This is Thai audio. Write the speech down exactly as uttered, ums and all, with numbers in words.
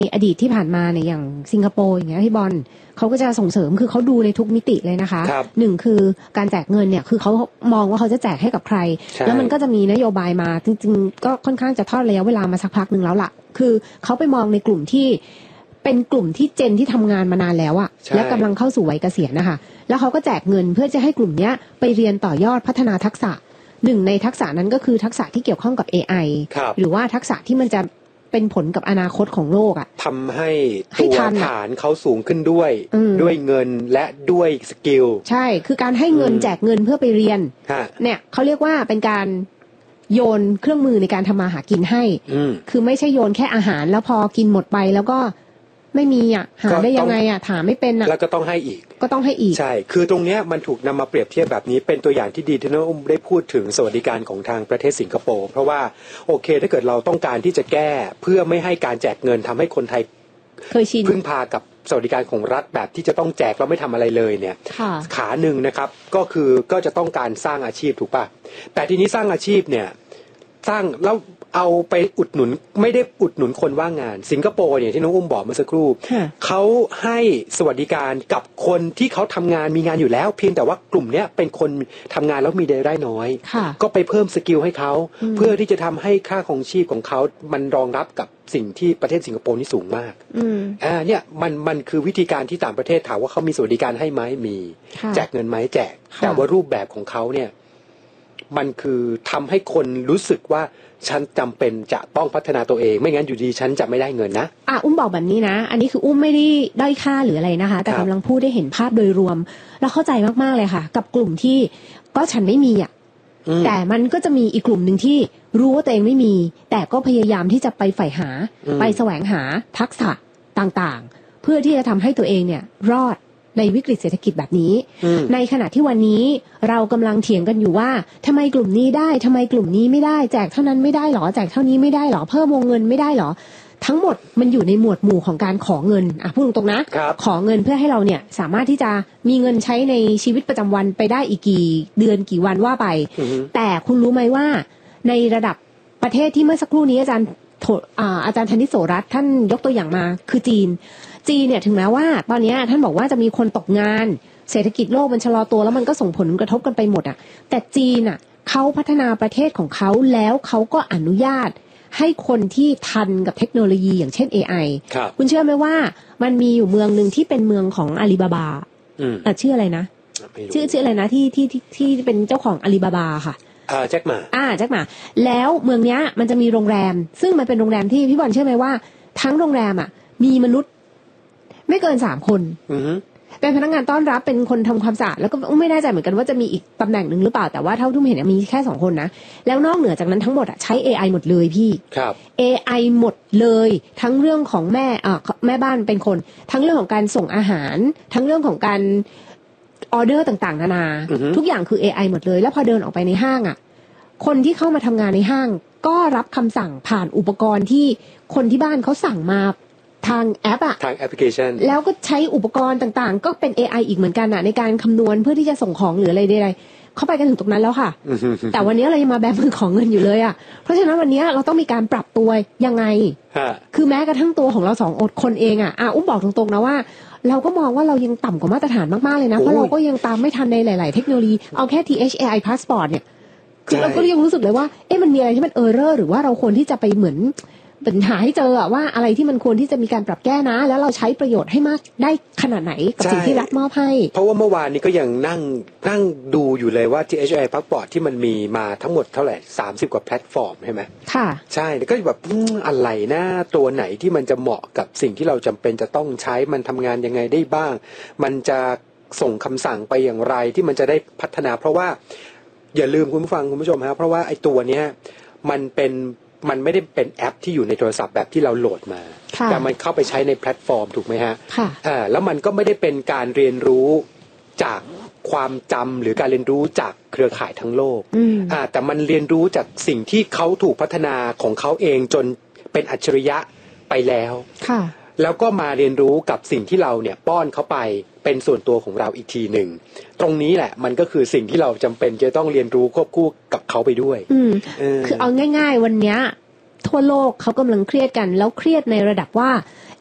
อดีตที่ผ่านมาเนี่ยอย่างสิงคโปร์อย่างเงี้ยพี่บอลเขาก็จะส่งเสริมคือเขาดูในทุกมิติเลยนะคะหนึ่งคือการแจกเงินเนี่ยคือเขามองว่าเขาจะแจกให้กับใครแล้วมันก็จะมีนโยบายมาจริงๆก็ค่อนข้างจะทอดระยะเวลามาสักพักหนึ่งแล้วล่ะคือเขาไปมองในกลุ่มที่เป็นกลุ่มที่เจนที่ทำงานมานานแล้วอะและกำลังเข้าสู่วัยเกษียณนะคะแล้วเขาก็แจกเงินเพื่อจะให้กลุ่มเนี้ยไปเรียนต่อยอดพัฒนาทักษะหนึ่งในทักษะนั้นก็คือทักษะที่เกี่ยวข้องกับ เอ ไอ หรือว่าทักษะที่มันจะเป็นผลกับอนาคตของโลกอ่ะทำให้ตัวฐานเขาสูงขึ้นด้วยด้วยเงินและด้วยสกิลใช่คือการให้เงินแจกเงินเพื่อไปเรียนเนี่ยเขาเรียกว่าเป็นการโยนเครื่องมือในการทำมาหากินให้คือไม่ใช่โยนแค่อาหารแล้วพอกินหมดไปแล้วก็ไม่มีอ่ะหาได้ยังไงอ่ะถามไม่เป็นอ่ะแล้วก็ต้องให้อีกก็ต้องให้อีกใช่คือตรงเนี้ยมันถูกนำมาเปรียบเทียบแบบนี้เป็นตัวอย่างที่ดีที่น้องอุ้มได้พูดถึงสวัสดิการของทางประเทศสิงคโปร์เพราะว่าโอเคถ้าเกิดเราต้องการที่จะแก้เพื่อไม่ให้การแจกเงินทำให้คนไทยเคยชินพึ่งพากับสวัสดิการของรัฐแบบที่จะต้องแจกแล้วไม่ทำอะไรเลยเนี่ยขาหนึ่งนะครับก็คือก็จะต้องการสร้างอาชีพถูกป่ะแต่ทีนี้สร้างอาชีพเนี่ยสร้างแล้วเอาไปอุดหนุนไม่ได้อุดหนุนคนว่างงานสิงคโปร์เนี่ยที่น้องอุ้มบอกเมื่อสักครู่เขาให้สวัสดิการกับคนที่เขาทำงานมีงานอยู่แล้วเพียงแต่ว่ากลุ่มเนี้ยเป็นคนทำงานแล้วมีรายได้น้อยก็ไปเพิ่มสกิลให้เขาเพื่อที่จะทำให้ค่าครองชีพของเขามันรองรับกับสิ่งที่ประเทศสิงคโปร์นี่สูงมากอ่าเนี่ยมันมันคือวิธีการที่ต่างประเทศถามว่าเขามีสวัสดิการให้ไหมมีแจกเงินไหมแจกแต่ว่ารูปแบบของเขาเนี่ยมันคือทำให้คนรู้สึกว่าฉันจำเป็นจะต้องพัฒนาตัวเองไม่งั้นอยู่ดีฉันจะไม่ได้เงินนะอ่ะอุ้มบอกแบบนี้นะอันนี้คืออุ้มไม่ได้ด้อยค่าหรืออะไรนะคะแต่กำลังพูดได้เห็นภาพโดยรวมแล้วเข้าใจมากๆเลยค่ะกับกลุ่มที่ก็ฉันไม่มีอ่ะแต่มันก็จะมีอีกกลุ่มหนึ่งที่รู้ว่าตัวเองไม่มีแต่ก็พยายามที่จะไปใฝ่หาไปแสวงหาทักษะต่างๆเพื่อที่จะทำให้ตัวเองเนี่ยรอดในวิกฤตเศรษฐกิจแบบนี้ในขณะที่วันนี้เรากำลังเถียงกันอยู่ว่าทำไมกลุ่มนี้ได้ทำไมกลุ่มนี้ไม่ได้แจกเท่านั้นไม่ได้หรอแจกเท่านี้ไม่ได้หรอเพิ่มวงเงินไม่ได้หรอทั้งหมดมันอยู่ในหมวดหมู่ของการขอเงินอ่ะพูดตรงๆนะขอเงินเพื่อให้เราเนี่ยสามารถที่จะมีเงินใช้ในชีวิตประจำวันไปได้อีกกี่เดือนกี่วันว่าไปแต่คุณรู้ไหมว่าในระดับประเทศที่เมื่อสักครู่นี้อาจารย์อาจารย์ธนิตโสรัตน์ท่านยกตัวอย่างมาคือจีนจีนเนี่ยถึงแม้ว่าตอนนี้ท่านบอกว่าจะมีคนตกงานเศรษฐกิจโลกมันชะลอตัวแล้วมันก็ส่งผลกระทบกันไปหมดอ่ะแต่จีนอ่ะเขาพัฒนาประเทศของเขาแล้วเขาก็อนุญาตให้คนที่ทันกับเทคโนโลยีอย่างเช่น เอ ไอ คุณเชื่อไหมว่ามันมีอยู่เมืองหนึ่งที่เป็นเมืองของอาลีบาบาอ่ะชื่ออะไรนะชื่อชื่ออะไรนะที่ที่ที่ที่เป็นเจ้าของอาลีบาบาค่ะอ่าแจ็คหมาอ่าแจ็คหมาแล้วเมืองเนี้ยมันจะมีโรงแรมซึ่งมันเป็นโรงแรมที่พี่บอลเชื่อไหมว่าทั้งโรงแรมอ่ะมีมนุษย์ไม่เกินสามคนเป็นพนักงานต้อนรับเป็นคนทำความสะอาดแล้วก็ไม่แน่ใจเหมือนกันว่าจะมีอีกตำแหน่งหนึ่งหรือเปล่าแต่ว่าเท่าที่เห็นมีแค่สองคนนะแล้วนอกเหนือจากนั้นทั้งหมดอ่ะใช้ เอ ไอ หมดเลยพี่ครับเอ ไอ หมดเลยทั้งเรื่องของแม่อ่าแม่บ้านเป็นคนทั้งเรื่องของการส่งอาหารทั้งเรื่องของการออเดอร์ต่างๆนานาทุกอย่างคือ เอ ไอ หมดเลยแล้วพอเดินออกไปในห้างอ่ะคนที่เข้ามาทำงานในห้างก็รับคำสั่งผ่านอุปกรณ์ที่คนที่บ้านเขาสั่งมาทางแอปอะทางแอปพลิเคชันแล้วก็ใช้อุปกรณ์ต่างๆก็เป็น เอ ไอ อีกเหมือนกันอะในการคำนวณเพื่อที่จะส่งของหรืออะไรใดๆเข้าไปกันถึงตรงนั้นแล้วค่ะ แต่วันนี้เรายังมาแบมือของเงินอยู่เลยอะเพราะฉะนั้นวันนี้เราต้องมีการปรับตัวยังไงคือแม้กระทั่งตัวของเราสองคนเองอะอ่ะอุ้มบอกตรงๆนะว่าเราก็มองว่าเรายังต่ำกว่ามาตรฐานมากๆเลยนะเพราะเราก็ยังตามไม่ทันในหลายๆเทคโนโลยีเอาแค่ ที เอช เอ ไอ Passport เนี่ยคือเราก็ยังรู้สึกเลยว่าเอ๊ะมันมีอะไรที่มันเออร์เรอร์หรือว่าเราควรที่จะไปเหมือนปัญหาให้เจออะว่าอะไรที่มันควรที่จะมีการปรับแก้นะแล้วเราใช้ประโยชน์ให้มากได้ขนาดไหนกับสิ่งที่รัฐมอบให้เพราะว่าเมื่อวานนี้ก็ยังนั่งนั่งดูอยู่เลยว่า ที เอช ไอ Passport ที่มันมีมาทั้งหมดเท่าไหร่สามสิบกว่าแพลตฟอร์มใช่ไหมค่ะใช่แล้วก็แบบอะไรนะตัวไหนที่มันจะเหมาะกับสิ่งที่เราจำเป็นจะต้องใช้มันทำงานยังไงได้บ้างมันจะส่งคำสั่งไปอย่างไรที่มันจะได้พัฒนาเพราะว่าอย่าลืมคุณผู้ฟังคุณผู้ชมครับเพราะว่าไอ้ตัวเนี้ยมันเป็นมันไม่ได้เป็นแอปที่อยู่ในโทรศัพท์แบบที่เราโหลดมาแต่มันเข้าไปใช้ในแพลตฟอร์มถูกไหมฮะค่ะอ่าแล้วมันก็ไม่ได้เป็นการเรียนรู้จากความจำหรือการเรียนรู้จากเครือข่ายทั้งโลกอ่าแต่มันเรียนรู้จากสิ่งที่เขาถูกพัฒนาของเขาเองจนเป็นอัจฉริยะไปแล้วค่ะแล้วก็มาเรียนรู้กับสิ่งที่เราเนี่ยป้อนเขาไปเป็นส่วนตัวของเราอีกทีหนึ่งตรงนี้แหละมันก็คือสิ่งที่เราจำเป็นจะต้องเรียนรู้ควบคู่กับเขาไปด้วยอืมคือเอาง่ายๆวันนี้ทั่วโลกเขากำลังเครียดกันแล้วเครียดในระดับว่า